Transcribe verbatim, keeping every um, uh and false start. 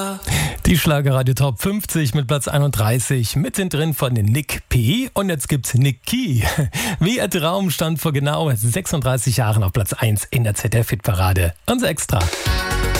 Die Schlagerradio Top fünfzig mit Platz einunddreißig, mittendrin von Nick P. Und jetzt gibt's Niki. Wie ihr Traum stand vor genau sechsunddreißig Jahren auf Platz eins in der Z D F-Hitparade. Unser Extra.